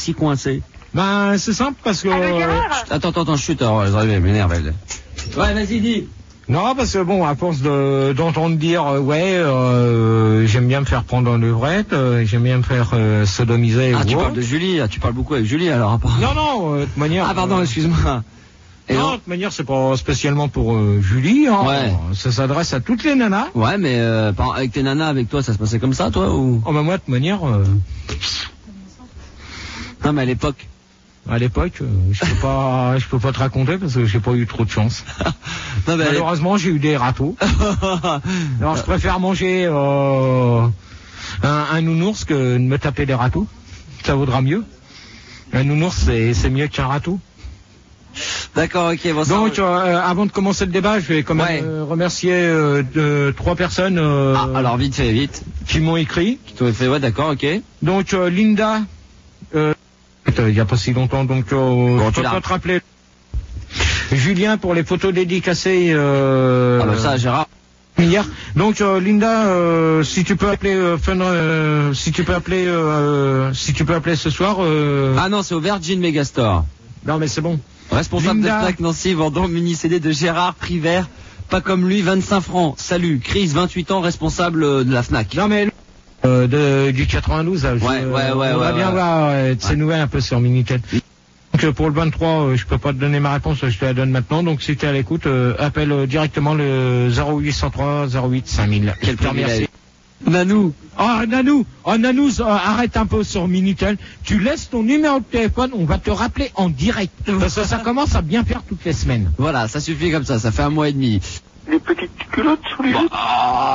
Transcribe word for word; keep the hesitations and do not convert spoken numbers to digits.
si coincé? Ben, c'est simple parce que... Allô, Gérard ? Attends, attends, attends, chut, alors, j'arrive, elle m'énerve, elle. Ouais, vas-y, dis. Non, parce que bon, à force de d'entendre dire, euh, ouais, euh, j'aime bien me faire prendre en levrette, euh, j'aime bien me faire euh, sodomiser... Ah, ou tu autre. parles de Julie, ah, tu parles beaucoup avec Julie, alors, apparemment. Non, non, euh, de toute manière... Ah, pardon, euh, excuse-moi. Et non, non de toute manière, c'est pas spécialement pour euh, Julie, hein. Ouais. Ça s'adresse à toutes les nanas. Ouais, mais euh, par- avec tes nanas, avec toi, ça se passait comme ça, toi, ou... Oh, ben moi, de toute manière, euh, Non, mais à l'époque. à l'époque, euh, je peux pas, je peux pas te raconter parce que j'ai pas eu trop de chance. Non, mais à Malheureusement, j'ai eu des râteaux. Alors, je préfère manger euh, un, un nounours que de me taper des râteaux. Ça vaudra mieux. Un nounours, c'est c'est mieux qu'un râteau. D'accord, ok, bon, ça... Donc, euh, avant de commencer le débat, je vais quand même Ouais. euh, remercier euh, de, trois personnes euh, Ah, alors, vite fait, vite. qui m'ont écrit. Qui t'ont fait, ouais, d'accord, ok. Donc, euh, Linda, euh, il n'y a pas si longtemps, donc euh, Bon, je tu peux l'as. pas te rappeler. Julien pour les photos dédicacées. Euh, Ah, bah, ça, Gérard. Hier. Donc euh, Linda, euh, si tu peux appeler, euh, Fun, euh, si tu peux appeler, euh, si tu peux appeler ce soir. Euh... Ah non, c'est au Virgin Megastore. Non mais c'est bon. Responsable Linda. de Fnac Nancy, vendant mini C D de Gérard Privert. Pas comme lui, vingt-cinq francs. Salut, Chris, vingt-huit ans, responsable euh, de la Fnac. Non mais euh, de, du quatre-vingt-douze. Là, je- Ouais, ouais, ouais, On va ouais, bien ouais. voir euh, de ces Ouais. nouvelles un peu sur Minitel. Donc euh, pour le vingt-trois, euh, je peux pas te donner ma réponse, je te la donne maintenant. Donc si tu es à l'écoute, euh, appelle euh, directement le zéro huit cent trois zéro huit cinq mille. Quel Je te remercie. privilège. Nanou. Oh Nanou, oh Nanou, euh, arrête un peu sur Minitel. Tu laisses ton numéro de téléphone, on va te rappeler en direct. Parce que ça commence à bien faire toutes les semaines. Voilà, ça suffit comme ça, ça fait un mois et demi. Les petites culottes sur les Bon, jupes. ah,